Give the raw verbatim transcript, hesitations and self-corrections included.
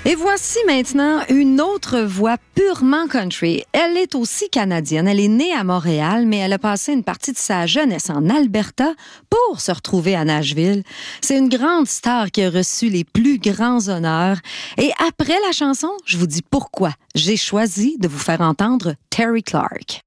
Et voici maintenant une autre voix purement country. Elle est aussi canadienne. Elle est née à Montréal, mais elle a passé une partie de sa jeunesse en Alberta pour se retrouver à Nashville. C'est une grande star qui a reçu les plus grands honneurs. Et après la chanson, je vous dis pourquoi j'ai choisi de vous faire entendre Terri Clark.